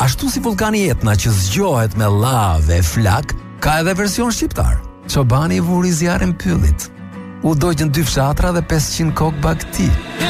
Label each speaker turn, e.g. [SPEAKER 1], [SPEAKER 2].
[SPEAKER 1] Ashtu si vulkani Etna që zgjohet me lavë e flak, ka edhe version shqiptar. Çobani vuri zjarrin pyllit. U dogjën 2 fshatra dhe 500 kokë bagti.